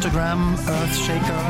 Pentagram, Earthshaker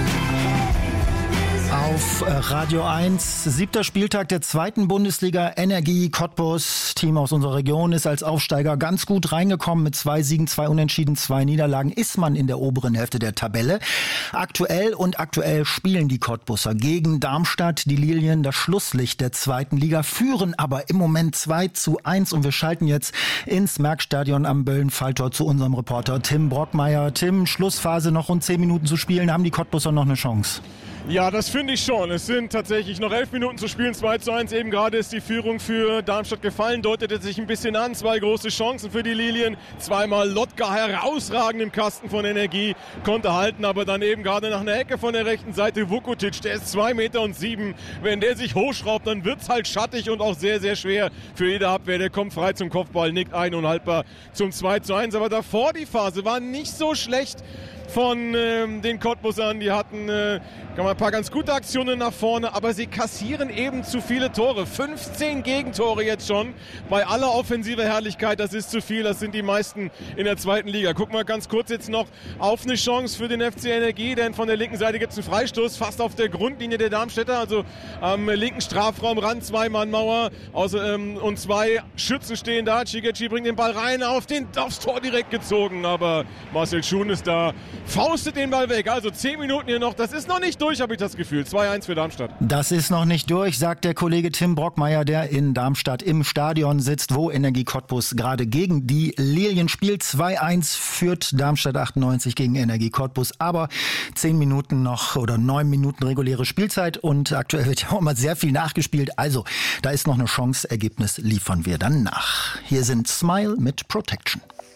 auf Radio 1. 7. Spieltag der 2. Bundesliga. Energie Cottbus, Team aus unserer Region, ist als Aufsteiger ganz gut reingekommen mit 2 Siegen, 2 Unentschieden, 2 Niederlagen. Ist man in der oberen Hälfte der Tabelle. Aktuell spielen die Cottbusser gegen Darmstadt. Die Lilien, das Schlusslicht der 2. Liga, führen aber im Moment 2:1. Und wir schalten jetzt ins Merckstadion am Böllen-Falltor zu unserem Reporter Tim Brockmeier. Tim, Schlussphase, noch rund 10 Minuten zu spielen. Haben die Cottbusser noch eine Chance? Ja, das finde ich schon. Es sind tatsächlich noch 11 Minuten zu spielen, 2:1. Eben gerade ist die Führung für Darmstadt gefallen, deutete sich ein bisschen an. 2 große Chancen für die Lilien. Zweimal Lotka herausragend im Kasten von Energie, konnte halten, aber dann eben gerade nach einer Ecke von der rechten Seite Vukotic, der ist 2,7 Meter. Wenn der sich hochschraubt, dann wird's halt schattig und auch sehr, sehr schwer für jede Abwehr. Der kommt frei zum Kopfball, nickt ein unhaltbar zum 2:1. Aber davor die Phase war nicht so schlecht von den Cottbussern. Die hatten ein paar ganz gute Aktionen nach vorne, aber sie kassieren eben zu viele Tore. 15 Gegentore jetzt schon. Bei aller offensiver Herrlichkeit, das ist zu viel. Das sind die meisten in der 2. Liga. Gucken wir ganz kurz jetzt noch auf eine Chance für den FC Energie, denn von der linken Seite gibt es einen Freistoß, fast auf der Grundlinie der Darmstädter, also am linken Strafraumrand, 2-Mann-Mauer und 2 Schützen stehen da. Cigeci bringt den Ball rein, aufs Tor direkt gezogen, aber Marcel Schuhn ist da, faustet den Ball weg. Also 10 Minuten hier noch, das ist noch nicht durch, habe ich das Gefühl. 2:1 für Darmstadt. Das ist noch nicht durch, sagt der Kollege Tim Brockmeier, der in Darmstadt im Stadion sitzt, wo Energie Cottbus gerade gegen die Lilien spielt. 2:1 führt Darmstadt 98 gegen Energie Cottbus. Aber 10 Minuten noch oder 9 Minuten reguläre Spielzeit und aktuell wird ja auch immer sehr viel nachgespielt. Also da ist noch eine Chance. Ergebnis liefern wir dann nach. Hier sind Smile mit Protection.